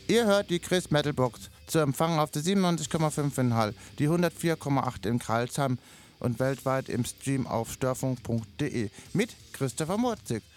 Ihr hört die Chris Metal Box zu empfangen auf der 97,5 in Hall, die 104,8 in Kralsheim und weltweit im Stream auf störfunk.de mit Christopher Murzig.